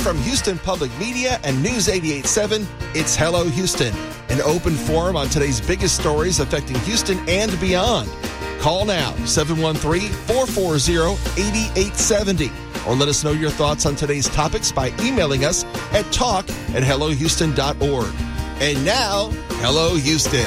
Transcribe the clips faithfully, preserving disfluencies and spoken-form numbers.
from Houston Public Media and News eighty-eight point seven, it's Hello Houston, an open forum on today's biggest stories affecting Houston and beyond. Call now, seven one three, four four zero, eight eight seven zero, or let us know your thoughts on today's topics by emailing us at talk at hello houston dot org. And now, Hello Houston.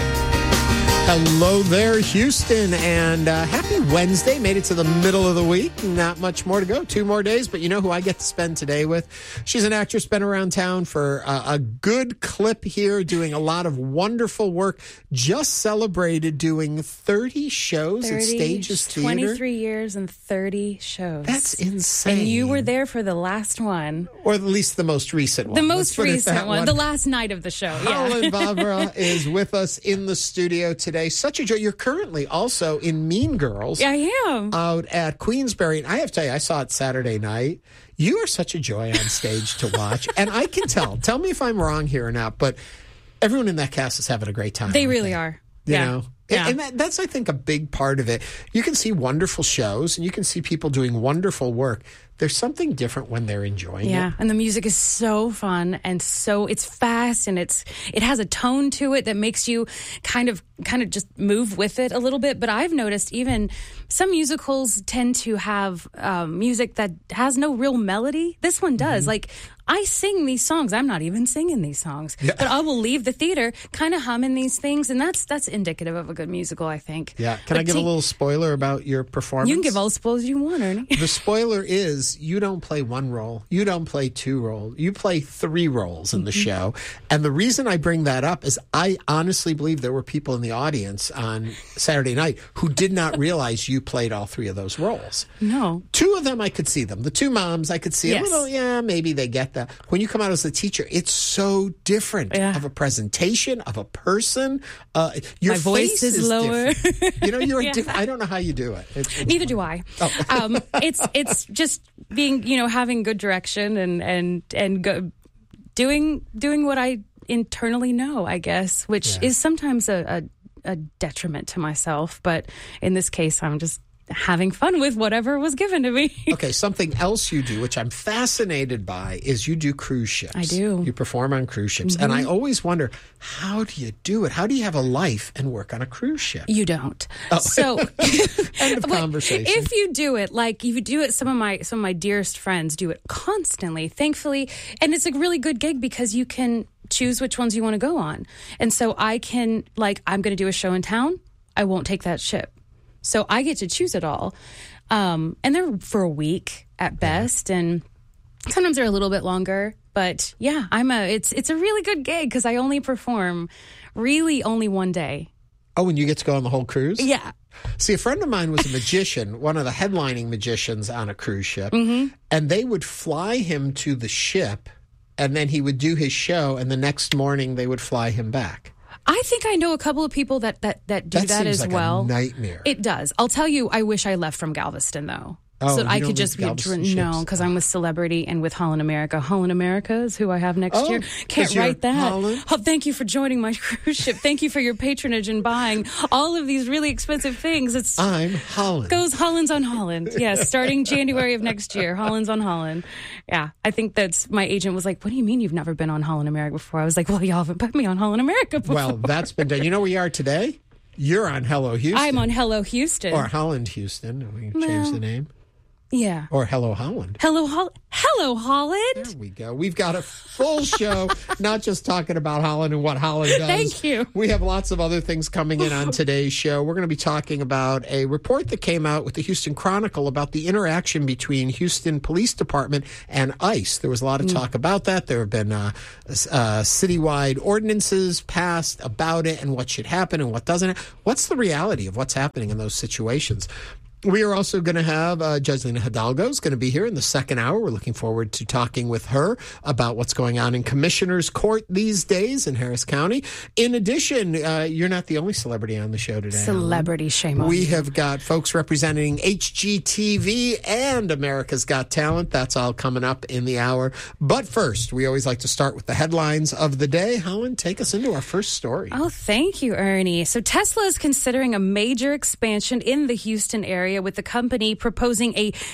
Hello there, Houston, and uh, happy Wednesday. Made it to the middle of the week. Not much more to go. Two more days, but you know who I get to spend today with? She's an actress, been around town for uh, a good clip here, doing a lot of wonderful work. Just celebrated doing thirty shows at Stages Theater. twenty-three years and thirty shows. That's insane. And you were there for the last one. Or at least the most recent one. The most recent one, one, the last night of the show. Holland yeah. Barbara is with us in the studio today. Such a joy. You're currently also in Mean Girls. Yeah, I am. Out at Queensbury. And I have to tell you, I saw it Saturday night. You are such a joy on stage to watch. And I can tell. Tell me if I'm wrong here or not, but everyone in that cast is having a great time. They really are. You yeah. know? Yeah. And that, that's, I think, a big part of it. You can see wonderful shows and you can see people doing wonderful work. There's something different when they're enjoying yeah, it. Yeah, and the music is so fun and so it's fast and it's it has a tone to it that makes you kind of kind of just move with it a little bit. But I've noticed even some musicals tend to have um, music that has no real melody. This one does. Mm-hmm. Like I sing these songs. I'm not even singing these songs, yeah. but I will leave the theater kind of humming these things, and that's that's indicative of a good musical, I think. Yeah. Can but I give t- a little spoiler about your performance? You can give all the spoilers you want, Ernie. The spoiler is you don't play one role. You don't play two roles. You play three roles in the mm-hmm. show. And the reason I bring that up is I honestly believe there were people in the audience on Saturday night who did not realize you played all three of those roles. No. Two of them I could see them. The two moms I could see yes. a little, yeah, maybe they get that. When you come out as a teacher, it's so different yeah. of a presentation, of a person. Uh, your My voice face is, is lower. You know, you're yeah. diff- I don't know how you do it. It's, it's Neither funny. do I. Oh. um, it's it's just being, you know, having good direction and and and go, doing doing what I internally know, I guess, which yeah. is sometimes a, a a detriment to myself. But in this case, I'm just having fun with whatever was given to me. Okay, something else you do, which I'm fascinated by, is you do cruise ships. I do. You perform on cruise ships. Mm-hmm. And I always wonder, how do you do it? How do you have a life and work on a cruise ship? You don't. Oh. So end of conversation. If you do it, like if you do it, some of my some of my dearest friends do it constantly, thankfully. And it's a really good gig because you can choose which ones you want to go on. And so I can, like, I'm going to do a show in town. I won't take that ship. So I get to choose it all. Um, and they're for a week at best. Yeah. And sometimes they're a little bit longer. But yeah, I'm a it's it's a really good gig because I only perform really only one day. Oh, and you get to go on the whole cruise? Yeah. See, a friend of mine was a magician, one of the headlining magicians on a cruise ship. Mm-hmm. And they would fly him to the ship, and then he would do his show, and the next morning they would fly him back. I think I know a couple of people that, that, that do that, that seems as like well. A nightmare. It does. I'll tell you, I wish I left from Galveston, though. Oh, so that I don't could just be a Galveston dr- no, ships? because I'm with Celebrity and with Holland America. Holland America is who I have next Oh, year. Can't 'cause you're write that. Holland? Oh, thank you for joining my cruise ship. Thank you for your patronage and buying all of these really expensive things. It's I'm Holland. Goes Holland's on Holland. Yes, starting January of next year. Holland's on Holland. Yeah, I think that's my agent was like, "What do you mean you've never been on Holland America before?" I was like, "Well, y'all haven't put me on Holland America before." Well, that's been done. You know where you are today? You're on Hello Houston. I'm on Hello Houston. Or Holland Houston. We can change Well, the name. Yeah. Or Hello Holland. Hello, Hol- Hello, Holland. There we go. We've got a full show, not just talking about Holland and what Holland does. Thank you. We have lots of other things coming in on today's show. We're going to be talking about a report that came out with the Houston Chronicle about the interaction between Houston Police Department and ICE. There was a lot of talk about that. There have been uh, uh, citywide ordinances passed about it and what should happen and what doesn't. What's the reality of what's happening in those situations? We are also going to have uh, Judge Lina Hidalgo is going to be here in the second hour. We're looking forward to talking with her about what's going on in Commissioner's Court these days in Harris County. In addition, uh, you're not the only celebrity on the show today. Celebrity, shame on We you. have got folks representing H G T V and America's Got Talent. That's all coming up in the hour. But first, we always like to start with the headlines of the day. Holland, take us into our first story. Oh, thank you, Ernie. So Tesla is considering a major expansion in the Houston area, with the company proposing a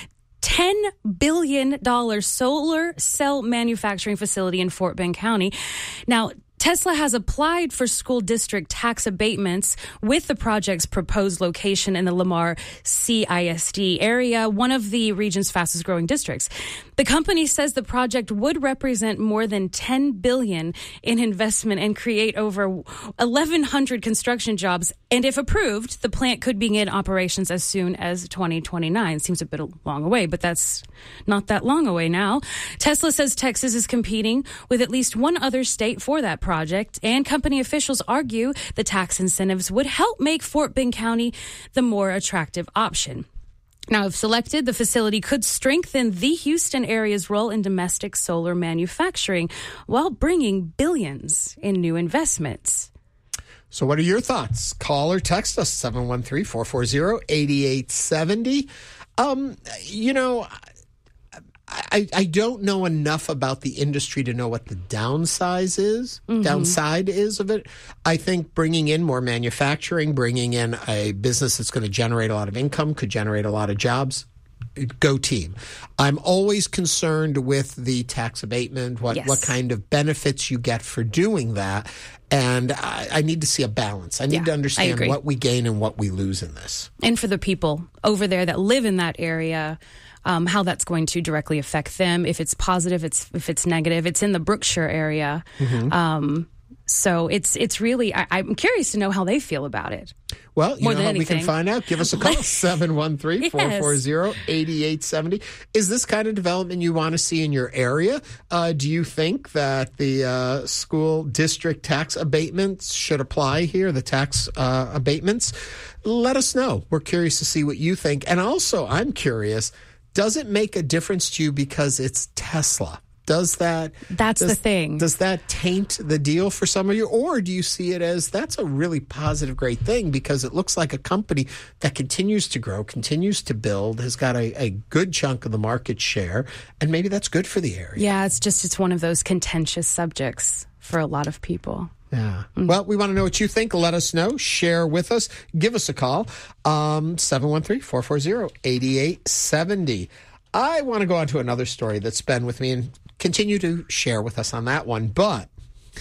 ten billion dollars solar cell manufacturing facility in Fort Bend County. Now, Tesla has applied for school district tax abatements with the project's proposed location in the Lamar C I S D area, one of the region's fastest growing districts. The company says the project would represent more than ten billion dollars in investment and create over eleven hundred construction jobs. And if approved, the plant could begin operations as soon as twenty twenty-nine. Seems a bit long away, but that's not that long away now. Tesla says Texas is competing with at least one other state for that project, and company officials argue the tax incentives would help make Fort Bend County the more attractive option. Now, if selected, the facility could strengthen the Houston area's role in domestic solar manufacturing while bringing billions in new investments. So what are your thoughts? Call or text us, seven one three, four four zero, eight eight seven zero. Um, you know, I, I don't know enough about the industry to know what the downside is, mm-hmm. downside is of it. I think bringing in more manufacturing, bringing in a business that's going to generate a lot of income, could generate a lot of jobs. Go team. I'm always concerned with the tax abatement, what, yes. what kind of benefits you get for doing that. And I, I need to see a balance. I need yeah, to understand what we gain and what we lose in this. And for the people over there that live in that area, Um, how that's going to directly affect them. If it's positive, it's if it's negative. It's in the Brookshire area. Mm-hmm. Um, so it's it's really, I, I'm curious to know how they feel about it. Well, you More know than how anything. we can find out. Give us a call, seven one three, four four zero, eight eight seven zero. Is this kind of development you want to see in your area? Uh, do you think that the uh, school district tax abatements should apply here, the tax uh, abatements? Let us know. We're curious to see what you think. And also, I'm curious, does it make a difference to you because it's Tesla? Does that... That's does, the thing. Does that taint the deal for some of you? Or do you see it as that's a really positive, great thing because it looks like a company that continues to grow, continues to build, has got a, a good chunk of the market share, and maybe that's good for the area? Yeah, it's just it's one of those contentious subjects for a lot of people. Yeah. Well, we want to know what you think. Let us know. Share with us. Give us a call. Um, seven one three, four four zero, eight eight seven zero. I want to go on to another story that's been with me and continue to share with us on that one. But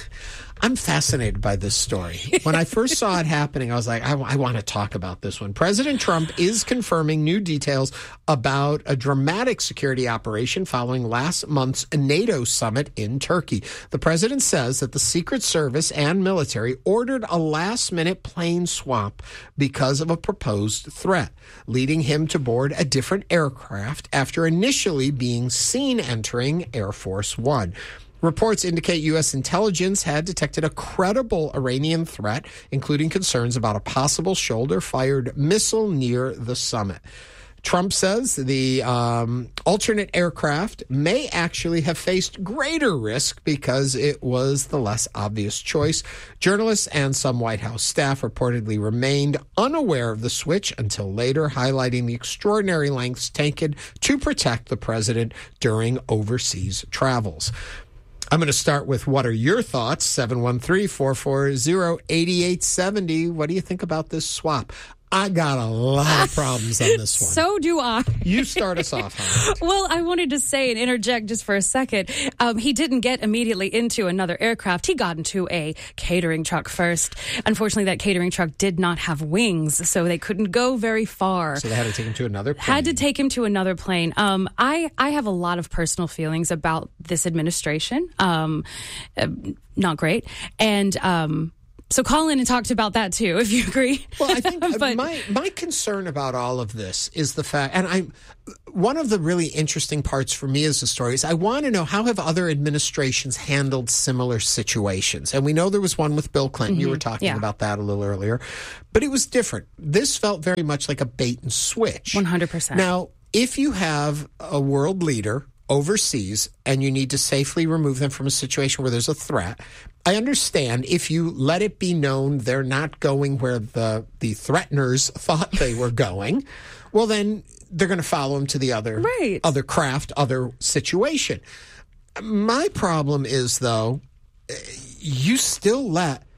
I'm fascinated by this story. When I first saw it happening, I was like, I, w- I want to talk about this one. President Trump is confirming new details about a dramatic security operation following last month's NATO summit in Turkey. The president says that the Secret Service and military ordered a last-minute plane swap because of a proposed threat, leading him to board a different aircraft after initially being seen entering Air Force One. Reports indicate U S intelligence had detected a credible Iranian threat, including concerns about a possible shoulder-fired missile near the summit. Trump says the um, alternate aircraft may actually have faced greater risk because it was the less obvious choice. Journalists and some White House staff reportedly remained unaware of the switch until later, highlighting the extraordinary lengths taken to protect the president during overseas travels. I'm going to start with what are your thoughts? seven one three, four four zero, eight eight seven zero. What do you think about this swap? I got a lot of problems on this one. So do I. You start us off, Hannah. Well, I wanted to say and interject just for a second. Um, he didn't get immediately into another aircraft. He got into a catering truck first. Unfortunately, that catering truck did not have wings, so they couldn't go very far. So they had to take him to another plane. Had to take him to another plane. Um, I, I have a lot of personal feelings about this administration. Um, uh, not great. And... Um, So call in and talk about that, too, if you agree. Well, I think but, my my concern about all of this is the fact, and I, one of the really interesting parts for me as a story is I want to know how have other administrations handled similar situations. And we know there was one with Bill Clinton. Mm-hmm. You were talking yeah. about that a little earlier. But it was different. This felt very much like a bait and switch. one hundred percent. Now, if you have a world leader overseas and you need to safely remove them from a situation where there's a threat, I understand if you let it be known they're not going where the, the threateners thought they were going, well, then they're going to follow them to the other, right. other craft, other situation. My problem is, though, you still let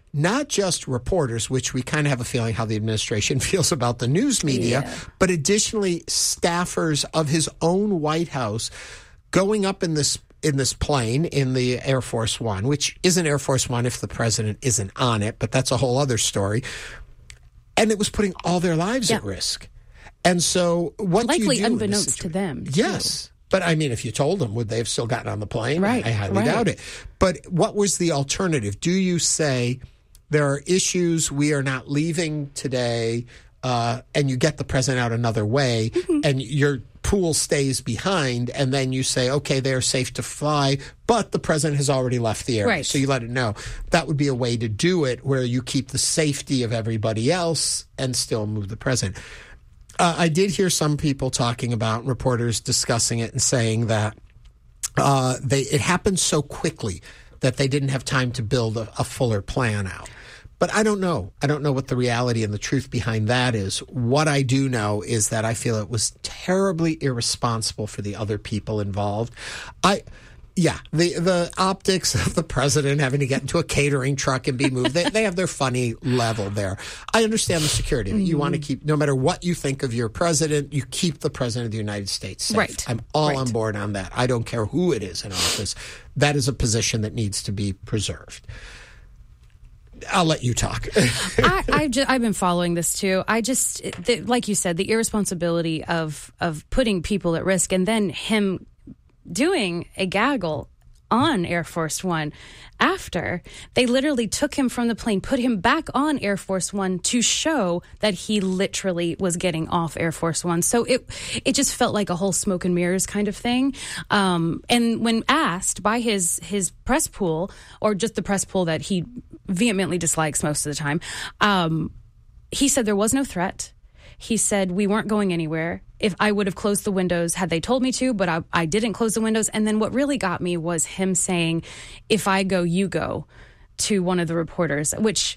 not just reporters, which we kind of have a feeling how the administration feels about the news media, yeah. but additionally staffers of his own White House going up in this in this plane in the Air Force One, which isn't Air Force One if the president isn't on it, but that's a whole other story. And it was putting all their lives yeah. at risk. And so what likely do you do unbeknownst to them. Too. Yes. But, I mean, if you told them, would they have still gotten on the plane? Right. I highly right. doubt it. But what was the alternative? Do you say there are issues we are not leaving today, uh, and you get the president out another way, mm-hmm. and your pool stays behind, and then you say, okay, they're safe to fly, but the president has already left the area. Right. So you let it know. That would be a way to do it where you keep the safety of everybody else and still move the president. Uh, I did hear some people talking about, reporters discussing it and saying that uh, they it happened so quickly that they didn't have time to build a, a fuller plan out. But I don't know. I don't know what the reality and the truth behind that is. What I do know is that I feel it was terribly irresponsible for the other people involved. I... Yeah, the the optics of the president having to get into a catering truck and be moved, they, they have their funny level there. I understand the security. Mm-hmm. You want to keep, no matter what you think of your president, you keep the president of the United States safe. Right. I'm all right. on board on that. I don't care who it is in office. That is a position that needs to be preserved. I'll let you talk. I, I've, just, I've been following this too. I just, the, like you said, the irresponsibility of of putting people at risk, and then him doing a gaggle on Air Force One after they literally took him from the plane, put him back on Air Force One to show that he literally was getting off Air Force One. So it it just felt like a whole smoke and mirrors kind of thing. Um, and when asked by his his press pool, or just the press pool that he vehemently dislikes most of the time, um, he said there was no threat. He said we weren't going anywhere. If I would have closed the windows had they told me to, but I, I didn't close the windows. And then what really got me was him saying, if I go, you go, to one of the reporters, which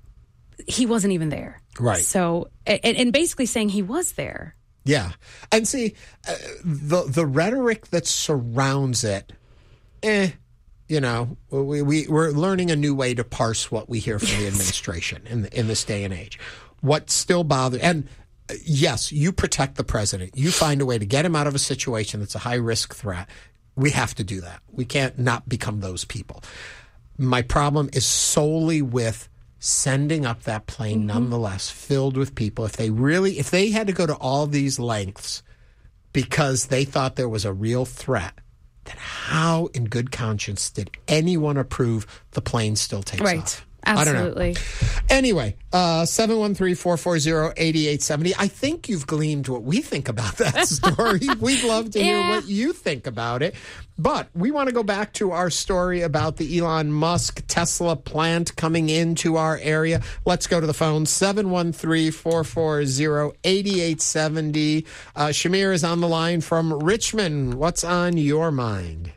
he wasn't even there. Right. So, and, and basically saying he was there. Yeah. And see, uh, the the rhetoric that surrounds it, eh, you know, we, we, we're learning a new way to parse what we hear from the administration in, in this day and age. What still bothers, and yes, you protect the president. You find a way to get him out of a situation that's a high-risk threat. We have to do that. We can't not become those people. My problem is solely with sending up that plane, mm-hmm. nonetheless, filled with people. If they really, if they had to go to all these lengths because they thought there was a real threat, then how in good conscience did anyone approve the plane still takes right. off? Absolutely. I don't know. Anyway, uh, seven one three, four four zero, eight eight seven zero. I think you've gleaned what we think about that story. We'd love to hear yeah. what you think about it. But we want to go back to our story about the Elon Musk Tesla plant coming into our area. Let's go to the phone, seven one three, four four zero, eight eight seven zero. Uh, Shamir is on the line from Richmond. What's on your mind?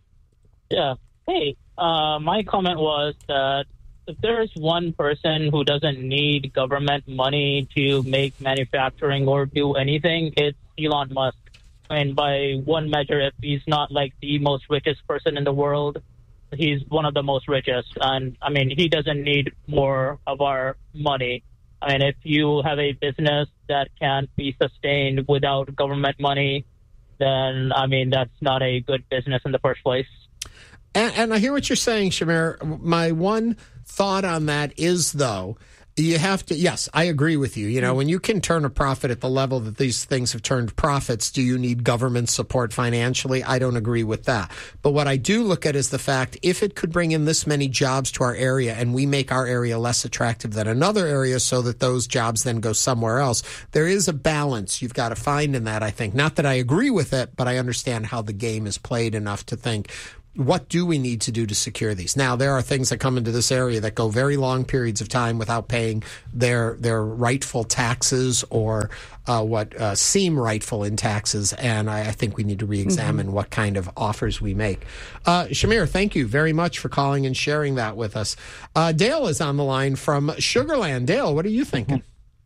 Yeah. Hey, uh, my comment was that if there's one person who doesn't need government money to make manufacturing or do anything, it's Elon Musk. And by one measure, if he's not like the most richest person in the world, he's one of the most richest. And I mean, he doesn't need more of our money. I mean, if you have a business that can't be sustained without government money, then I mean, that's not a good business in the first place. And, and I hear what you're saying, Shamir. My one thought on that is, though, you have to, yes, I agree with you. You know, when you can turn a profit at the level that these things have turned profits, do you need government support financially? I don't agree with that. But what I do look at is the fact, if it could bring in this many jobs to our area and we make our area less attractive than another area so that those jobs then go somewhere else, there is a balance you've got to find in that, I think. Not that I agree with it, but I understand how the game is played enough to think, what do we need to do to secure these? Now, there are things that come into this area that go very long periods of time without paying their their rightful taxes or uh, what uh, seem rightful in taxes, and I, I think we need to reexamine mm-hmm. what kind of offers we make. Uh, Shamir, thank you very much for calling and sharing that with us. Uh, Dale is on the line from Sugarland. Dale, what are you thinking?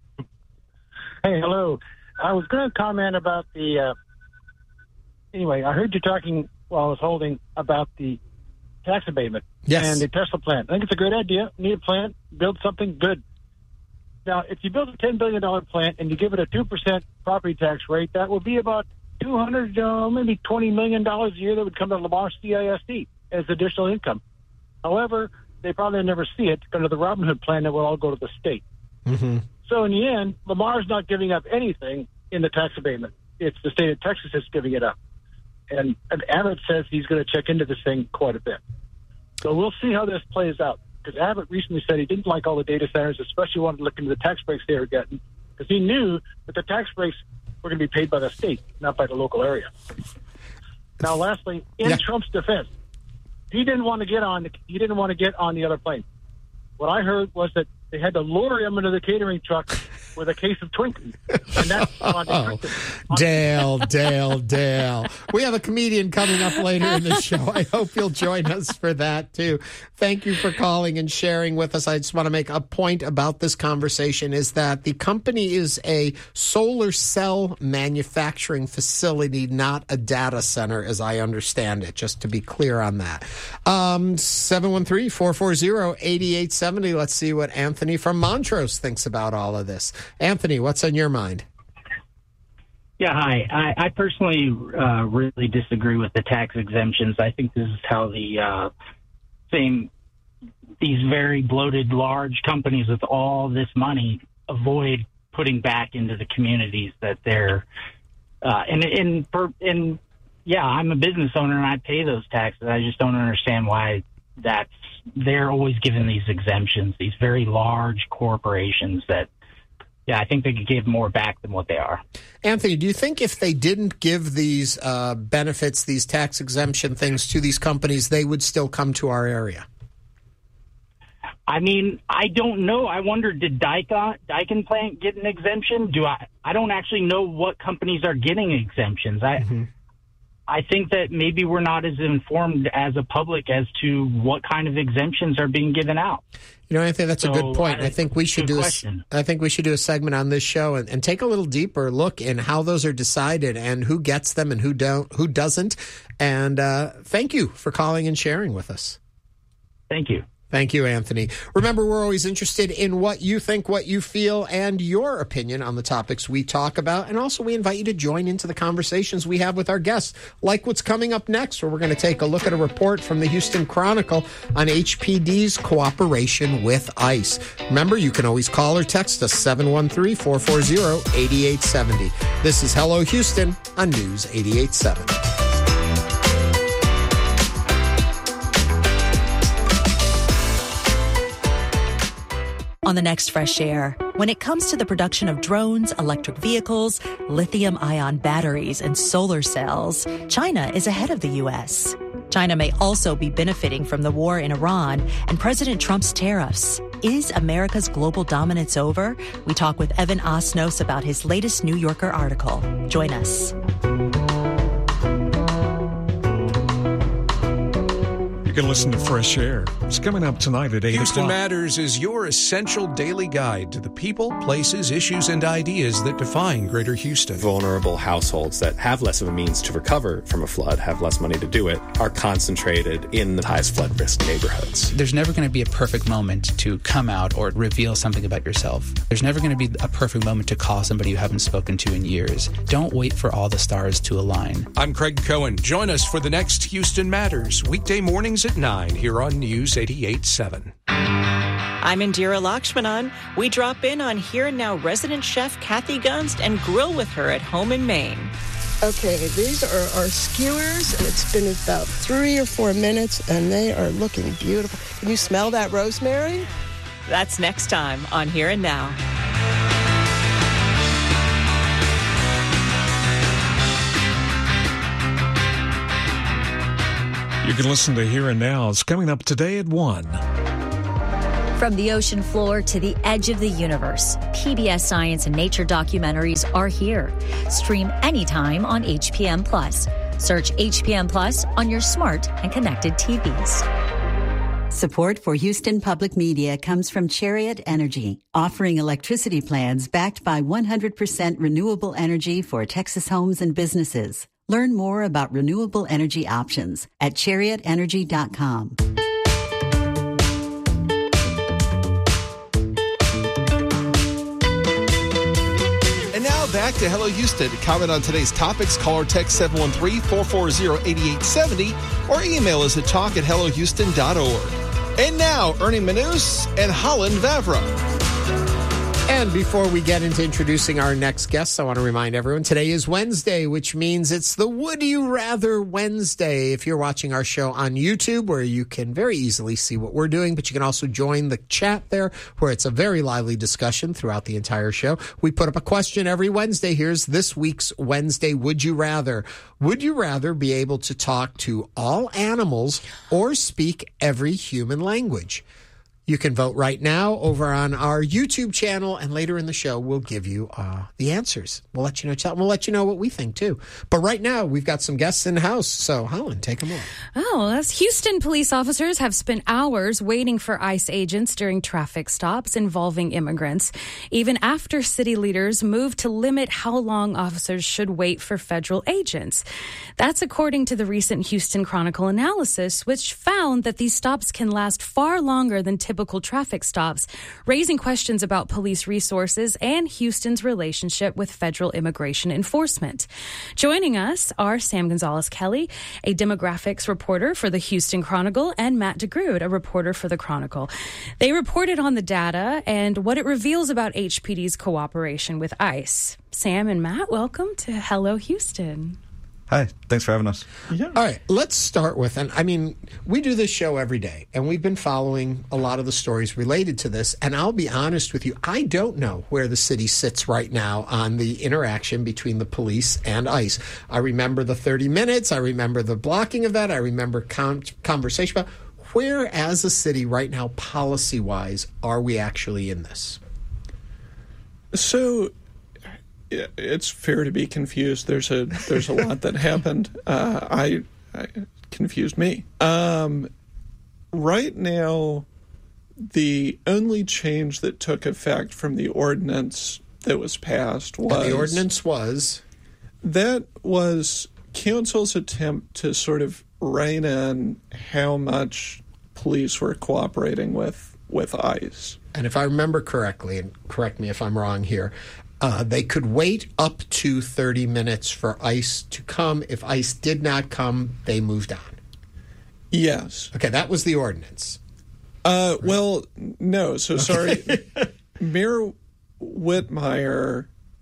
Hey, hello. I was going to comment about the... Uh, anyway, I heard you talking while I was holding about the tax abatement Yes. and the Tesla plant. I think it's a great idea. Need a plant, build something good. Now, if you build a ten billion dollars plant and you give it a two percent property tax rate, that would be about two hundred, uh, maybe twenty million dollars a year that would come to Lamar C I S D as additional income. However, they probably never see it under the Robin Hood plan that will all go to the state. Mm-hmm. So in the end, Lamar's not giving up anything in the tax abatement. It's the state of Texas that's giving it up. And, and Abbott says he's going to check into this thing quite a bit. So we'll see how this plays out. Because Abbott recently said he didn't like all the data centers, especially wanted to look into the tax breaks they were getting, because he knew that the tax breaks were going to be paid by the state, not by the local area. Now, lastly, in Yeah. Trump's defense, he didn't want to get on. The, he didn't want to get on the other plane. What I heard was that they had to lure him into the catering truck with a case of Twinkies, and that's Oh, Dale, Dale, Dale. We have a comedian coming up later in the show. I hope you'll join us for that, too. Thank you for calling and sharing with us. I just want to make a point about this conversation is that the company is a solar cell manufacturing facility, not a data center, as I understand it, just to be clear on that. Um, seven one three, four four zero, eight eight seven zero. Let's see what Anthony from Montrose thinks about all of this. Anthony, what's on your mind? Yeah, hi. I, I personally uh, really disagree with the tax exemptions. I think this is how the uh, same these very bloated large companies with all this money avoid putting back into the communities that they're uh, and and for, and yeah, I'm a business owner and I pay those taxes. I just don't understand why that's they're always given these exemptions. These very large corporations that. Yeah, I think they could give more back than what they are. Anthony, do you think if they didn't give these uh, benefits, these tax exemption things to these companies, they would still come to our area? I mean, I don't know. I wonder, did Daikin, Daikin plant get an exemption? Do I? I don't actually know what companies are getting exemptions. I mm-hmm. I think that maybe we're not as informed as a public as to what kind of exemptions are being given out. You know, I think that's so, a good point. I, I think we should do a, I think we should do a segment on this show and, and take a little deeper look in how those are decided and who gets them and who don't, who doesn't. And uh, thank you for calling and sharing with us. Thank you. Thank you, Anthony. Remember, we're always interested in what you think, what you feel, and your opinion on the topics we talk about. And also, we invite you to join into the conversations we have with our guests, like what's coming up next, where we're going to take a look at a report from the Houston Chronicle on H P D's cooperation with ICE. Remember, you can always call or text us, seven one three, four four zero, eight eight seven zero. This is Hello Houston on News eighty-eight point seven. On the next Fresh Air, when it comes to the production of drones, electric vehicles, lithium-ion batteries, and solar cells, China is ahead of the U S. China may also be benefiting from the war in Iran and President Trump's tariffs. Is America's global dominance over? We talk with Evan Osnos about his latest New Yorker article. Join us. You can listen to Fresh Air. It's coming up tonight at eight Houston o'clock. Matters is your essential daily guide to the people, places, issues, and ideas that define Greater Houston. Vulnerable households that have less of a means to recover from a flood, have less money to do it, are concentrated in the highest flood risk neighborhoods. There's never going to be a perfect moment to come out or reveal something about yourself. There's never going to be a perfect moment to call somebody you haven't spoken to in years. Don't wait for all the stars to align. I'm Craig Cohen. Join us for the next Houston Matters, weekday mornings at nine here on News eighty-eight point seven. I'm Indira Lakshmanan. We drop in on Here and Now resident chef Kathy Gunst and grill with her at home in Maine. Okay, these are our skewers, and it's been about three or four minutes, and they are looking beautiful. Can you smell that rosemary? That's next time on Here and Now. You can listen to Here and Now. It's coming up today at one. From the ocean floor to the edge of the universe, P B S Science and Nature documentaries are here. Stream anytime on H P M Plus. Search H P M Plus on your smart and connected T Vs. Support for Houston Public Media comes from Chariot Energy, offering electricity plans backed by one hundred percent renewable energy for Texas homes and businesses. Learn more about renewable energy options at chariot energy dot com. And now back to Hello Houston. Comment on today's topics. Call or text seven one three, four four zero, eight eight seven zero or email us at talk at hello houston dot org. And now, Ernie Manus and Holland Vavra. And before we get into introducing our next guests, I want to remind everyone today is Wednesday, which means it's the Would You Rather Wednesday. If you're watching our show on YouTube, where you can very easily see what we're doing, but you can also join the chat there, where it's a very lively discussion throughout the entire show. We put up a question every Wednesday. Here's this week's Wednesday Would You Rather. Would you rather be able to talk to all animals or speak every human language? You can vote right now over on our YouTube channel, and later in the show, we'll give you uh, the answers. We'll let you know. We'll let you know what we think, too. But right now, we've got some guests in the house. So, Holland, take them on. Oh, that's Houston police officers have spent hours waiting for ICE agents during traffic stops involving immigrants, even after city leaders moved to limit how long officers should wait for federal agents. That's according to the recent Houston Chronicle analysis, which found that these stops can last far longer than typical Typical traffic stops, raising questions about police resources and Houston's relationship with federal immigration enforcement. Joining us are Sam Gonzalez-Kelly, a demographics reporter for the Houston Chronicle, and Matt DeGrood, a reporter for the Chronicle. They reported on the data and what it reveals about H P D's cooperation with ICE. Sam and Matt, welcome to Hello Houston. Hi, thanks for having us. Yeah. All right, let's start with, and I mean, we do this show every day, and we've been following a lot of the stories related to this, and I'll be honest with you, I don't know where the city sits right now on the interaction between the police and ICE. I remember the thirty minutes, I remember the blocking of that, I remember con- conversation about where, as a city right now, policy-wise, are we actually in this? So... it's fair to be confused. There's a there's a lot that happened. Uh, I, I confused me. Um, right now, the only change that took effect from the ordinance that was passed was and the ordinance was that was council's attempt to sort of rein in how much police were cooperating with with ICE. And if I remember correctly, and correct me if I'm wrong here. Uh, they could wait up to thirty minutes for ICE to come. If ICE did not come, they moved on. Yes. Okay, that was the ordinance. Uh, right. Well, no. So sorry. Mayor Whitmire,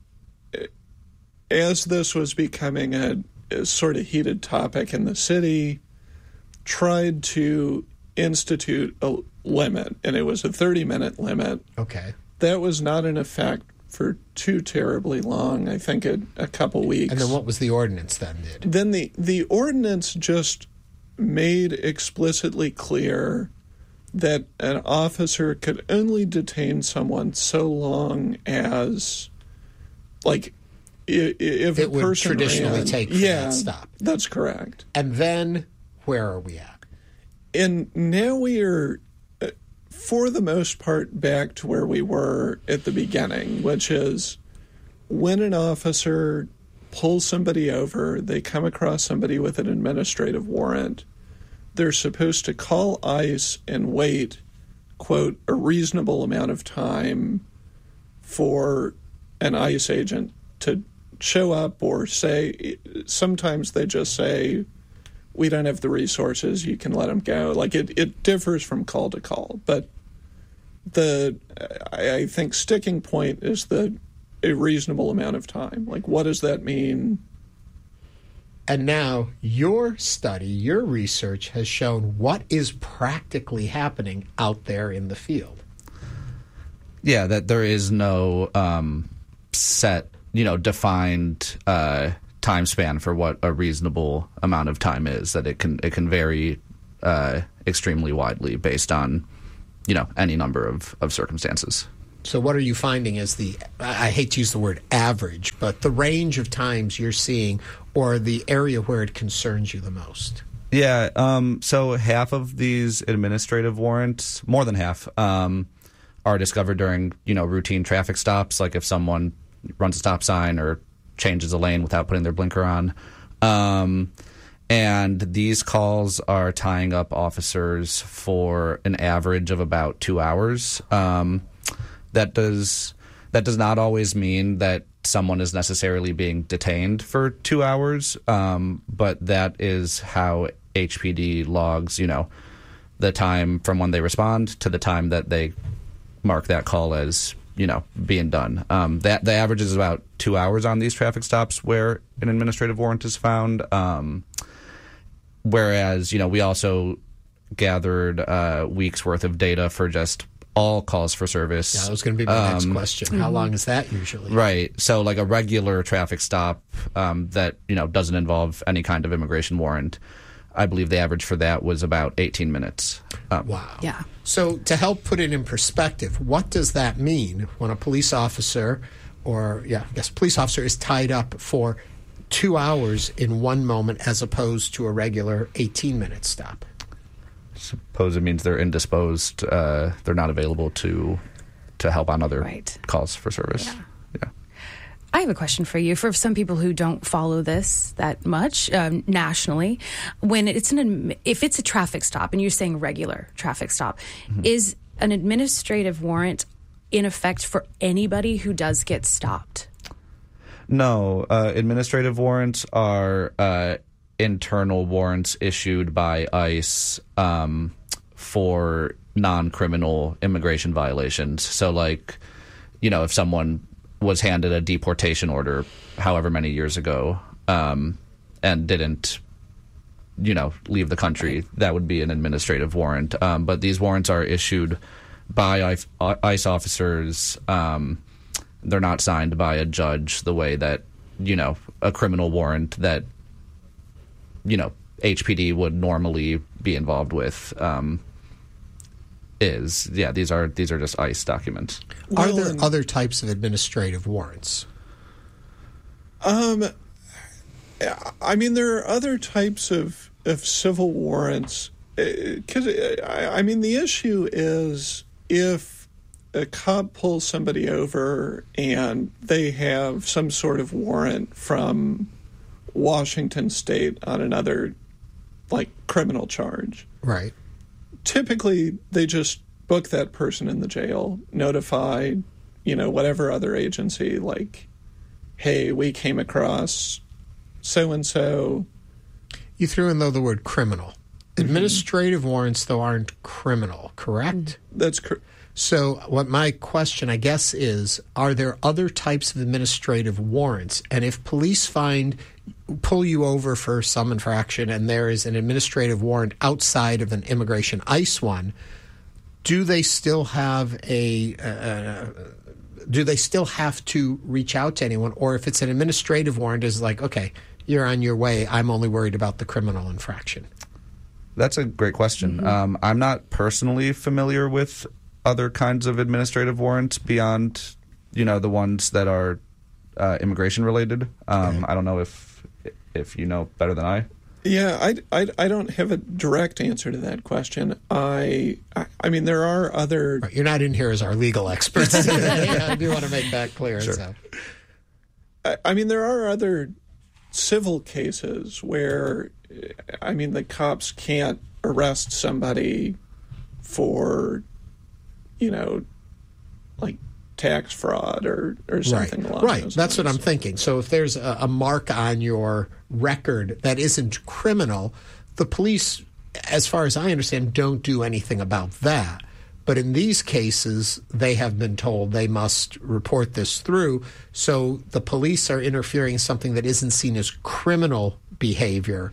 as this was becoming a, a sort of heated topic in the city, tried to institute a limit, and it was a thirty-minute limit. Okay. That was not in effect for too terribly long, I think a, a couple weeks. And then what was the ordinance then did? Then the, the ordinance just made explicitly clear that an officer could only detain someone so long as, like, if, if it a would person traditionally ran, take for yeah, that stop. That's correct. And then where are we at? And now we are, for the most part, back to where we were at the beginning, which is when an officer pulls somebody over, they come across somebody with an administrative warrant, they're supposed to call ICE and wait, quote, a reasonable amount of time for an ICE agent to show up or say, sometimes they just say, we don't have the resources, you can let them go. Like, it, it differs from call to call. But the, I, I think, sticking point is the a reasonable amount of time. Like, what does that mean? And now your study, your research has shown what is practically happening out there in the field. Yeah, that there is no um, set, you know, defined uh, time span for what a reasonable amount of time is. That it can it can vary uh, extremely widely based on, you know, any number of, of circumstances. So what are you finding as the, I hate to use the word average, but the range of times you're seeing or the area where it concerns you the most? Yeah, um, so half of these administrative warrants, more than half, um, are discovered during, you know, routine traffic stops, like if someone runs a stop sign or changes a lane without putting their blinker on. Um, and these calls are tying up officers for an average of about two hours. Um, that does that does not always mean that someone is necessarily being detained for two hours, um, but that is how H P D logs, you know, the time from when they respond to the time that they mark that call as, you know, being done. Um, that the average is about two hours on these traffic stops where an administrative warrant is found. Um, whereas, you know, we also gathered a week's worth of data for just all calls for service. Yeah, that was going to be my um, next question. Mm-hmm. How long is that usually? Right. So like a regular traffic stop um, that, you know, doesn't involve any kind of immigration warrant, I believe the average for that was about eighteen minutes. Um, wow. Yeah. So to help put it in perspective, what does that mean when a police officer or, yeah, I guess police officer is tied up for two hours in one moment as opposed to a regular eighteen-minute stop? Suppose it means they're indisposed. Uh, they're not available to to help on other right. calls for service. Yeah. yeah. I have a question for you. For some people who don't follow this that much um, nationally, when it's an if it's a traffic stop and you're saying regular traffic stop, mm-hmm. is an administrative warrant in effect for anybody who does get stopped? No, uh, administrative warrants are uh, internal warrants issued by ICE um, for non-criminal immigration violations. So, like, you know, if someone was handed a deportation order however many years ago um, and didn't, you know, leave the country, that would be an administrative warrant. Um, but these warrants are issued by ICE officers. Um, they're not signed by a judge the way that, you know, a criminal warrant that, you know, H P D would normally be involved with um, is. Yeah, these are these are just ICE documents. Are there other types of administrative warrants? Um, I mean, there are other types of, of civil warrants. Because, I mean, the issue is if a cop pulls somebody over and they have some sort of warrant from Washington State on another, like, criminal charge. Right. Typically, they just book that person in the jail, notify, you know, whatever other agency, like, hey, we came across so-and-so. You threw in, though, the word criminal. Mm-hmm. Administrative warrants, though, aren't criminal, correct? That's correct. So what my question, I guess, is, are there other types of administrative warrants? And if police find, pull you over for some infraction and there is an administrative warrant outside of an immigration ICE one, do they still have a, uh, do they still have to reach out to anyone? Or if it's an administrative warrant, is it like, okay, you're on your way, I'm only worried about the criminal infraction? That's a great question. Mm-hmm. Um, I'm not personally familiar with other kinds of administrative warrants beyond, you know, the ones that are uh, immigration related. Um, right. I don't know if if you know better than I. Yeah, I, I, I don't have a direct answer to that question. I I, I mean, there are other. Right, you're not in here as our legal experts. Yeah, I do want to make that clear. Sure. So. I, I mean, there are other civil cases where, I mean, the cops can't arrest somebody for, you know, like tax fraud or, or something right. along right. those That's lines. what I'm thinking. So if there's a, a mark on your record that isn't criminal, the police, as far as I understand, don't do anything about that. But in these cases, they have been told they must report this through. So the police are interfering in something that isn't seen as criminal behavior.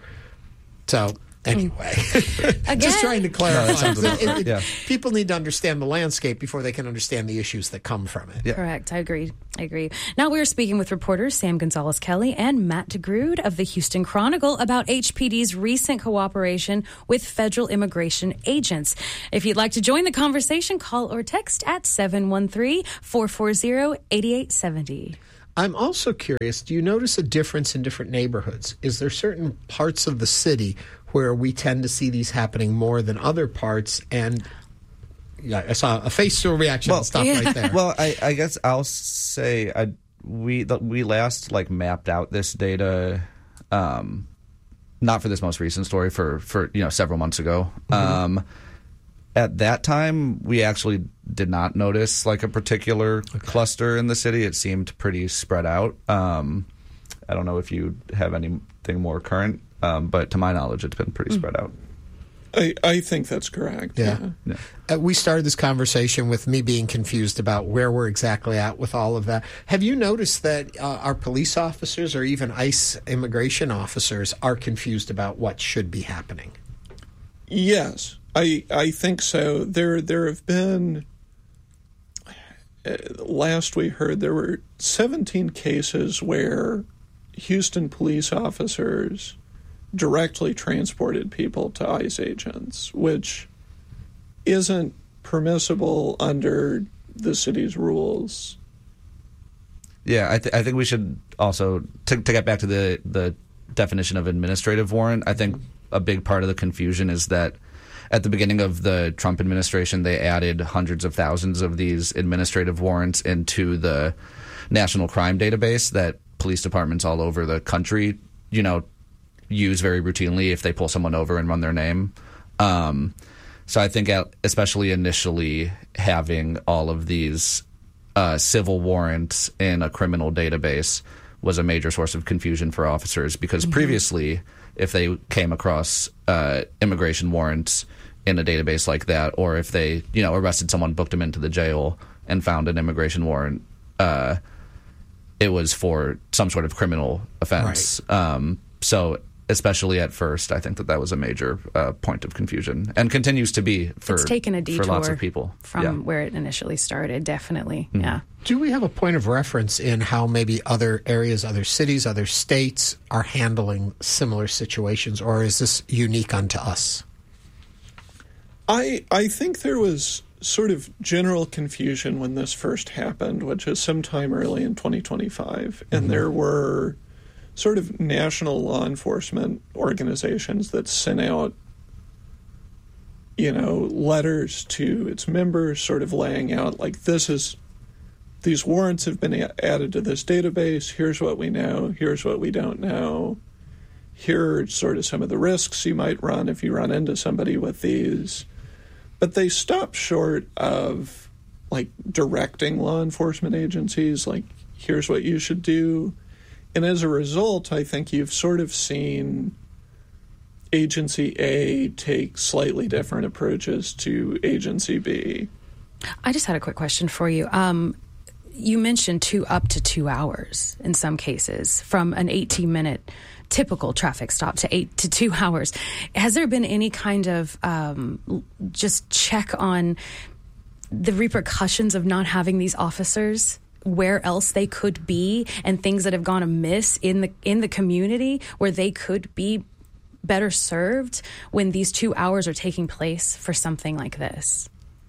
So anyway, just trying to clarify. No, it, it, yeah. People need to understand the landscape before they can understand the issues that come from it. Yeah. Correct. I agree. I agree. Now we're speaking with reporters Sam Gonzalez-Kelly and Matt DeGrood of the Houston Chronicle about H P D's recent cooperation with federal immigration agents. If you'd like to join the conversation, call or text at seven one three, four four zero, eight eight seven zero. I'm also curious, do you notice a difference in different neighborhoods? Is there certain parts of the city where we tend to see these happening more than other parts? And yeah, I saw a facial reaction well, and stuff yeah. right there. Well, I, I guess I'll say I, we the, we last like mapped out this data um, not for this most recent story, for, for you know several months ago. Mm-hmm. Um, at that time, we actually did not notice like a particular okay. cluster in the city. It seemed pretty spread out. Um, I don't know if you have anything more current, um, but to my knowledge, it's been pretty mm. spread out. I, I think that's correct. Yeah. yeah. Uh, we started this conversation with me being confused about where we're exactly at with all of that. Have you noticed that uh, our police officers or even ICE immigration officers are confused about what should be happening? Yes, I I think so. There there have been, uh, last we heard, there were seventeen cases where Houston police officers directly transported people to ICE agents, which isn't permissible under the city's rules. Yeah, I, th- I think we should also, to, to get back to the, the definition of administrative warrant, I think a big part of the confusion is that at the beginning of the Trump administration, they added hundreds of thousands of these administrative warrants into the national crime database that police departments all over the country, you know, use very routinely if they pull someone over and run their name. Um, so I think especially initially having all of these uh, civil warrants in a criminal database was a major source of confusion for officers because mm-hmm. previously if they came across uh, immigration warrants in a database like that, or if they you know arrested someone, booked them into the jail and found an immigration warrant, uh, it was for some sort of criminal offense. Right. Um, so especially at first, I think that that was a major uh, point of confusion and continues to be for, it's taken a detour for lots of people. From yeah. where it initially started, definitely. Mm-hmm. Yeah. Do we have a point of reference in how maybe other areas, other cities, other states are handling similar situations, or is this unique unto us? I I think there was sort of general confusion when this first happened, which was sometime early in twenty twenty-five, and mm-hmm. there were sort of national law enforcement organizations that sent out, you know, letters to its members sort of laying out, like, this is, these warrants have been added to this database, here's what we know, here's what we don't know, here are sort of some of the risks you might run if you run into somebody with these. But they stopped short of, like, directing law enforcement agencies, like, here's what you should do. And as a result, I think you've sort of seen Agency A take slightly different approaches to Agency B. I just had a quick question for you. Um, you mentioned two up to two hours in some cases from an eighteen-minute typical traffic stop to eight to two hours. Has there been any kind of um, just check on the repercussions of not having these officers, where else they could be, and things that have gone amiss in the in the community where they could be better served when these two hours are taking place for something like this?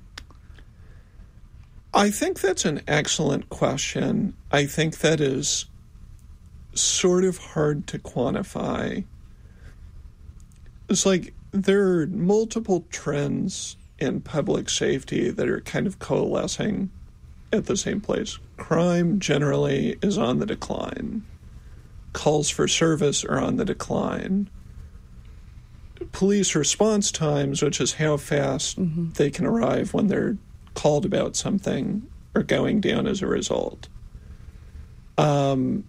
I think that's an excellent question. I think that is sort of hard to quantify. It's like there are multiple trends in public safety that are kind of coalescing at the same place. Crime generally is on the decline. Calls for service are on the decline. Police response times, which is how fast mm-hmm. they can arrive when they're called about something, are going down as a result. Um,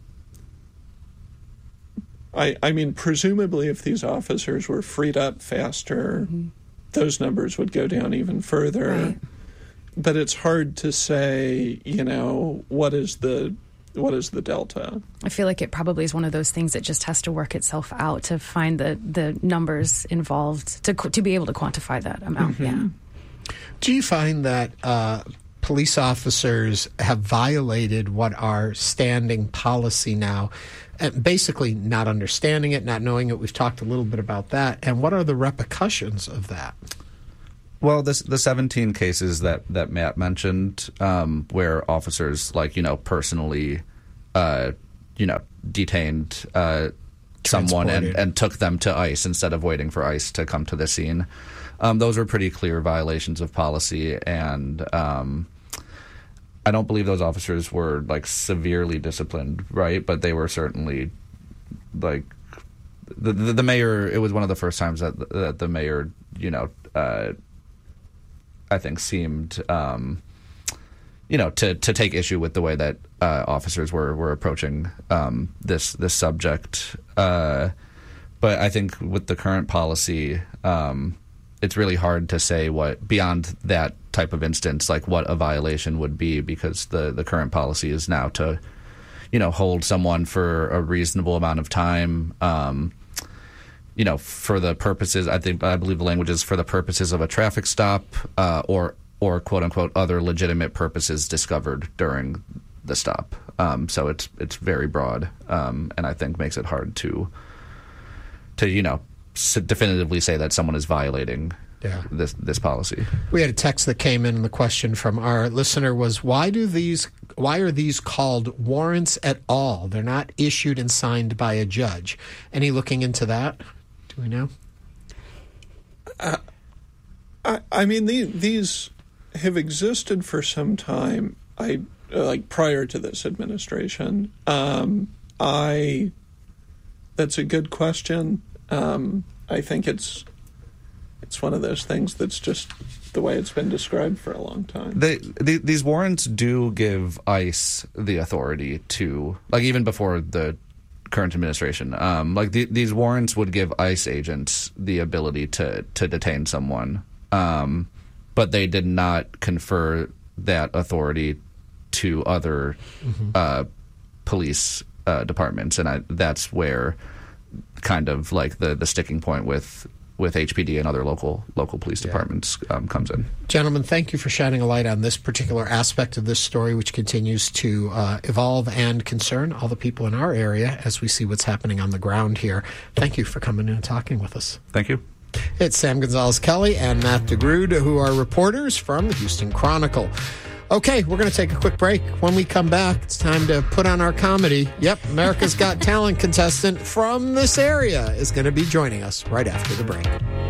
I, I mean, presumably if these officers were freed up faster, mm-hmm. those numbers would go down even further. Right. But it's hard to say, you know, what is the what is the delta? I feel like it probably is one of those things that just has to work itself out to find the, the numbers involved to to be able to quantify that amount. Mm-hmm. Yeah. Do you find that uh, police officers have violated what are standing policy now? And basically not understanding it, not knowing it. We've talked a little bit about that. And what are the repercussions of that? Well, this, the seventeen cases that, that Matt mentioned, um, where officers, like, you know, personally, uh, you know, detained uh, someone and, and took them to ICE instead of waiting for ICE to come to the scene. Um, those were pretty clear violations of policy, and um, I don't believe those officers were, like, severely disciplined, right? But they were certainly, like, the, the the mayor. It was one of the first times that that the mayor, you know, uh, I think seemed, um, you know, to to take issue with the way that uh, officers were were approaching um, this this subject. Uh, but I think with the current policy, um, it's really hard to say what beyond that type of instance, like what a violation would be, because the the current policy is now to, you know, hold someone for a reasonable amount of time, um, you know, for the purposes, I think, I believe the language is for the purposes of a traffic stop, uh, or, or quote unquote, other legitimate purposes discovered during the stop. Um, so it's, it's very broad, um, and I think makes it hard to, to, you know, definitively say that someone is violating Yeah. this this policy. We had a text that came in, and the question from our listener was, why do these why are these called warrants at all? They're not issued and signed by a judge. Any looking into that? Do we know? Uh, I, I mean, the, these have existed for some time. I uh, like prior to this administration. Um, I that's a good question. Um, I think it's It's one of those things that's just the way it's been described for a long time. They, the, these warrants do give ICE the authority to, like even before the current administration, um, like the, these warrants would give ICE agents the ability to, to detain someone, um, but they did not confer that authority to other mm-hmm. uh, police uh, departments, and I, that's where kind of like the, the sticking point with. with H P D and other local local police departments um, comes in. Gentlemen, thank you for shining a light on this particular aspect of this story, which continues to uh, evolve and concern all the people in our area as we see what's happening on the ground here. Thank you for coming in and talking with us. Thank you. It's Sam Gonzalez-Kelly and Matt DeGrood, who are reporters from the Houston Chronicle. Okay, we're going to take a quick break. When we come back, it's time to put on our comedy. Yep, America's Got Talent contestant from this area is going to be joining us right after the break.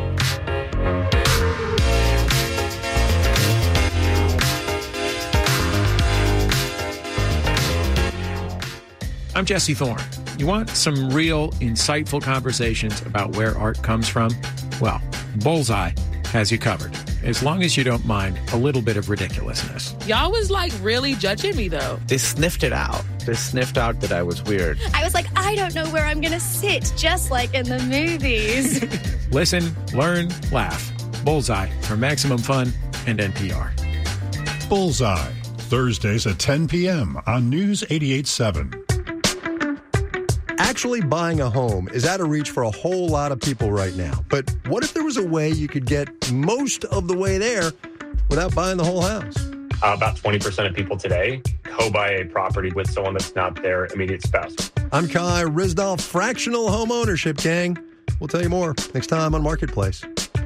I'm Jesse Thorne. You want some real, insightful conversations about where art comes from? Well, Bullseye has you covered, as long as you don't mind a little bit of ridiculousness. Y'all was like really judging me though. They sniffed it out. They sniffed out that I was weird. I was like, I don't know where I'm going to sit, just like in the movies. Listen, learn, laugh. Bullseye from Maximum Fun and N P R. Bullseye, Thursdays at ten p.m. on News eighty-eight seven. Actually buying a home is out of reach for a whole lot of people right now. But what if there was a way you could get most of the way there without buying the whole house? Uh, about twenty percent of people today co-buy a property with someone that's not their immediate spouse. I'm Kai Risdall, Fractional Home Ownership Gang. We'll tell you more next time on Marketplace.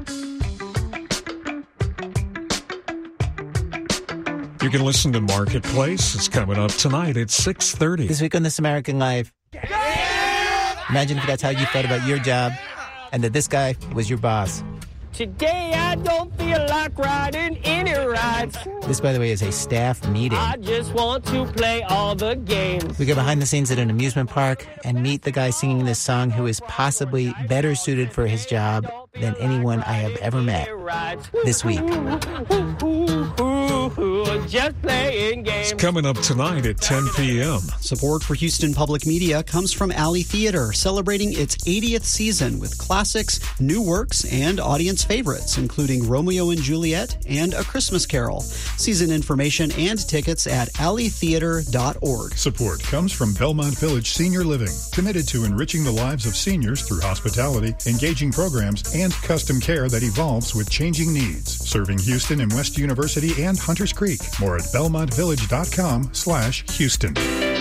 You can listen to Marketplace. It's coming up tonight at six thirty. This week on This American Life. Imagine if that's how you felt about your job and that this guy was your boss. Today I don't feel like riding any rides. This, by the way, is a staff meeting. I just want to play all the games. We go behind the scenes at an amusement park and meet the guy singing this song who is possibly better suited for his job than anyone I have ever met this week. Just playing games. It's coming up tonight at ten p.m. Support for Houston Public Media comes from Alley Theater, celebrating its eightieth season with classics, new works, and audience favorites, including Romeo and Juliet and A Christmas Carol. Season information and tickets at alley theater dot org. Support comes from Belmont Village Senior Living, committed to enriching the lives of seniors through hospitality, engaging programs, and custom care that evolves with changing needs. Serving Houston and West University and Hunters Creek. More at belmont village dot com slash Houston.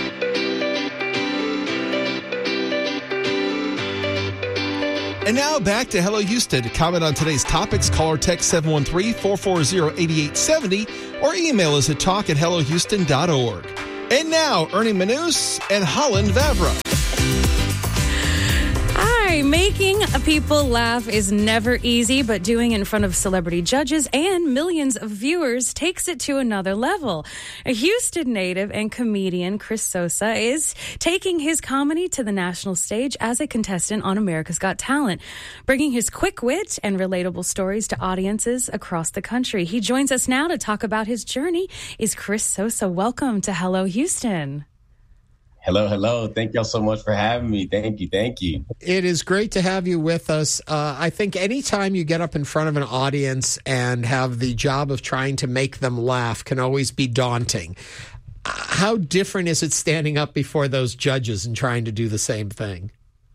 And now back to Hello Houston. To comment on today's topics, call or text seven one three, four four zero, eight eight seven zero or email us at talk at hello houston dot org. And now, Ernie Manous and Holland Vavra. Hi, Okay, making people laugh is never easy, but doing it in front of celebrity judges and millions of viewers takes it to another level. A Houston native and comedian, Chris Sosa, is taking his comedy to the national stage as a contestant on America's Got Talent, bringing his quick wit and relatable stories to audiences across the country. He joins us now to talk about his journey. Is Chris Sosa. Welcome to Hello Houston. Hello, hello. Thank y'all so much for having me. Thank you, thank you. It is great to have you with us. Uh, I think anytime you get up in front of an audience and have the job of trying to make them laugh can always be daunting. Uh, how different is it standing up before those judges and trying to do the same thing?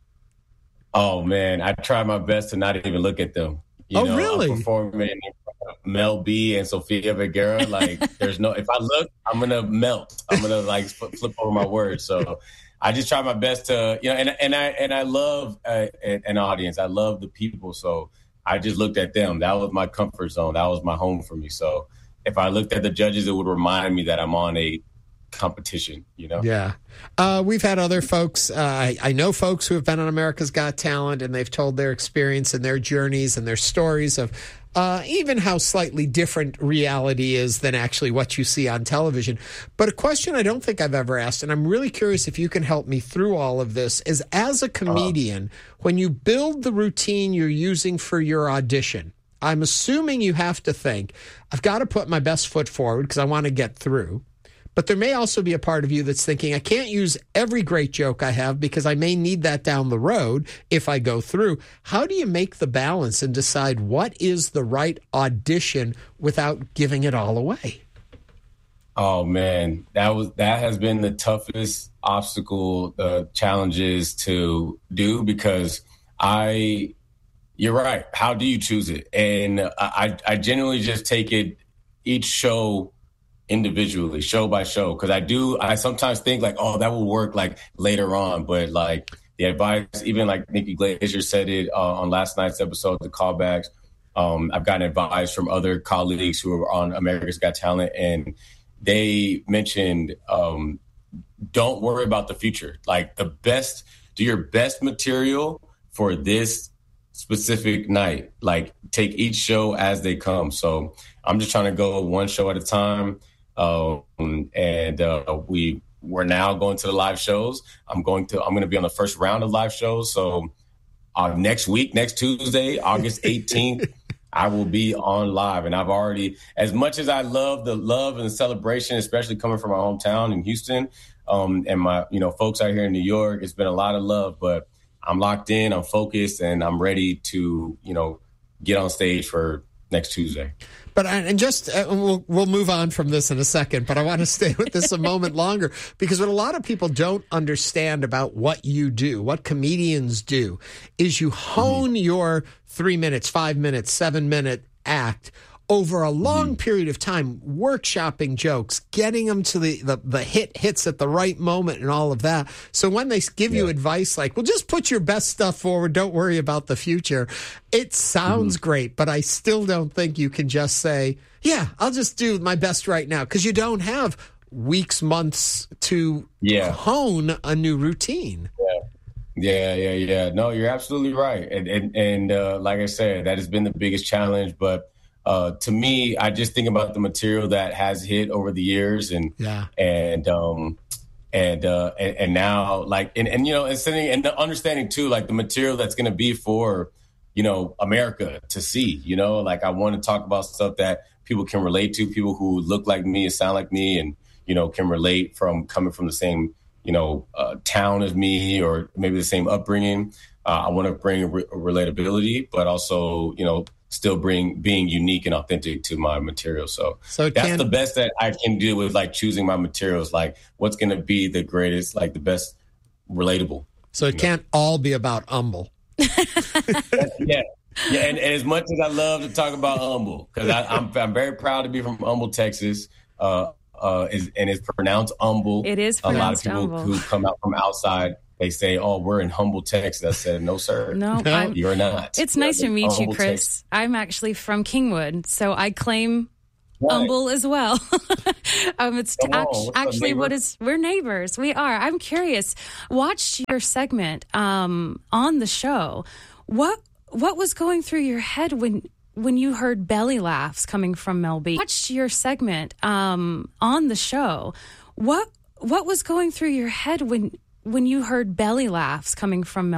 Oh, man, I try my best to not even look at them. You oh, know, really? I'm performing in front of Mel B and Sofia Vergara. Like, there's no, if I look, I'm going to melt. I'm going to like flip over my words. So I just try my best to, you know, and, and I, and I love uh, an audience. I love the people. So I just looked at them. That was my comfort zone. That was my home for me. So if I looked at the judges, it would remind me that I'm on a competition, you know? Yeah. Uh, we've had other folks, uh, I, I know folks who have been on America's Got Talent, and they've told their experience and their journeys and their stories of uh, even how slightly different reality is than actually what you see on television. But a question I don't think I've ever asked, and I'm really curious if you can help me through all of this, is as a comedian, uh-huh. when you build the routine you're using for your audition, I'm assuming you have to think, I've got to put my best foot forward because I want to get through. But there may also be a part of you that's thinking, I can't use every great joke I have because I may need that down the road if I go through. How do you make the balance and decide what is the right audition without giving it all away? Oh, man, that was that has been the toughest obstacle, uh, challenges to do because I, you're right. How do you choose it? And I, I genuinely just take it each show individually, show by show, because I do I sometimes think like, oh, that will work like later on, but like the advice, even like Nikki Glaser said it uh, on last night's episode, the callbacks. um I've gotten advice from other colleagues who are on America's Got Talent, and they mentioned um don't worry about the future. Like the best, do your best material for this specific night. Like take each show as they come. So I'm just trying to go one show at a time. Um, and uh, we we're now going to the live shows. I'm going to I'm going to be on the first round of live shows. So uh, next week, next Tuesday, August eighteenth, I will be on live. And I've already, as much as I love the love and the celebration, especially coming from my hometown in Houston, um, and my you know folks out here in New York, it's been a lot of love. But I'm locked in, I'm focused, and I'm ready to you know get on stage for next Tuesday. But and just uh, we'll we'll move on from this in a second. But I want to stay with this a moment longer because what a lot of people don't understand about what you do, what comedians do, is you hone mm-hmm. your three minutes, five minutes, seven minute act over a long mm-hmm. period of time, workshopping jokes, getting them to the, the, the hit hits at the right moment and all of that. So when they give yeah. you advice like, well, just put your best stuff forward, don't worry about the future, it sounds mm-hmm. great, but I still don't think you can just say, yeah, I'll just do my best right now, because you don't have weeks, months to yeah. hone a new routine. Yeah. Yeah, yeah, yeah. No, you're absolutely right. And, and, and uh, like I said, that has been the biggest challenge, but Uh, to me, I just think about the material that has hit over the years, and yeah, and um, and, uh, and and now like and, and you know and sending and understanding too, like the material that's going to be for you know America to see. You know, like I want to talk about stuff that people can relate to, people who look like me and sound like me, and you know can relate from coming from the same you know uh, town as me, or maybe the same upbringing. Uh, I want to bring re- relatability, but also you know. still bring being unique and authentic to my material. So, so that's can, the best that I can do with like choosing my materials, like what's going to be the greatest, like the best relatable. So it can't know? all be about Humble. yeah. Yeah. And, and as much as I love to talk about Humble, because I'm, I'm very proud to be from Humble, Texas, uh, uh, is, and it's pronounced Humble. It is pronounced A lot of people Humble. Who come out from outside, they say, oh, we're in Humble, Texas. I said, no, sir. No, no you're not. It's nice to meet you, Humble, Chris. Texas. I'm actually from Kingwood, so I claim Humble as well. um, it's Come on, act- what's up, actually neighbor? what is, we're neighbors. We are. I'm curious. Watched your segment um, on the show. What what was going through your head when when you heard belly laughs coming from Mel B? Watched your segment um, on the show. What what was going through your head when when you heard belly laughs coming from Mel